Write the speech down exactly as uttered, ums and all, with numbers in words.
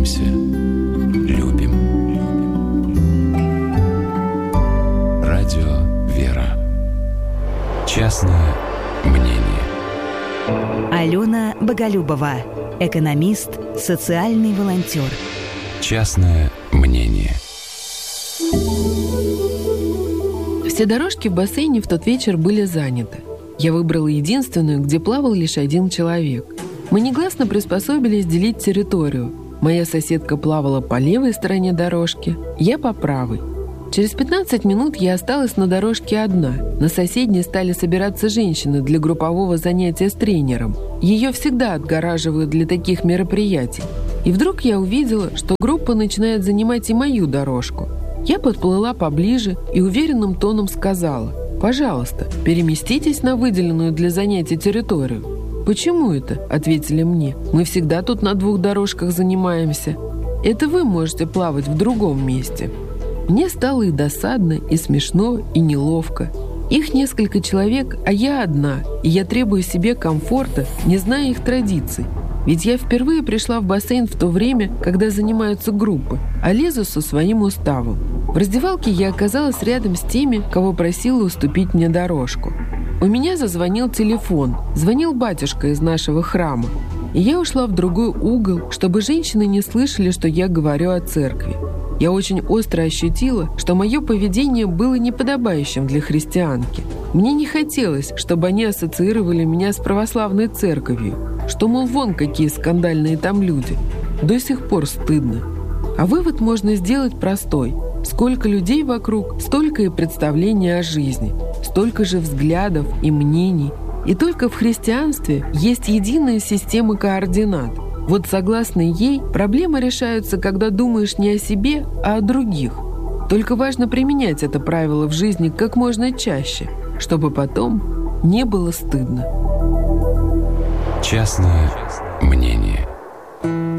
Учимся. Любим. Радио «Вера». Частное мнение. Алена Боголюбова, экономист, социальный волонтер. Частное мнение. Все дорожки в бассейне в тот вечер были заняты. Я выбрала единственную, где плавал лишь один человек. Мы негласно приспособились делить территорию. Моя соседка плавала по левой стороне дорожки, я по правой. Через пятнадцать минут я осталась на дорожке одна. На соседней стали собираться женщины для группового занятия с тренером. Ее всегда отгораживают для таких мероприятий. И вдруг я увидела, что группа начинает занимать и мою дорожку. Я подплыла поближе и уверенным тоном сказала: «Пожалуйста, переместитесь на выделенную для занятий территорию». «Почему это?» – ответили мне. «Мы всегда тут на двух дорожках занимаемся. Это вы можете плавать в другом месте». Мне стало и досадно, и смешно, и неловко. Их несколько человек, а я одна, и я требую себе комфорта, не зная их традиций. Ведь я впервые пришла в бассейн в то время, когда занимаются группы, а лезу со своим уставом. В раздевалке я оказалась рядом с теми, кого просила уступить мне дорожку. У меня зазвонил телефон, звонил батюшка из нашего храма, и я ушла в другой угол, чтобы женщины не слышали, что я говорю о церкви. Я очень остро ощутила, что мое поведение было неподобающим для христианки. Мне не хотелось, чтобы они ассоциировали меня с православной церковью, что, мол, вон какие скандальные там люди. До сих пор стыдно. А вывод можно сделать простой. Сколько людей вокруг, столько и представлений о жизни, столько же взглядов и мнений. И только в христианстве есть единая система координат. Вот согласно ей, проблемы решаются, когда думаешь не о себе, а о других. Только важно применять это правило в жизни как можно чаще, чтобы потом не было стыдно. Частное мнение.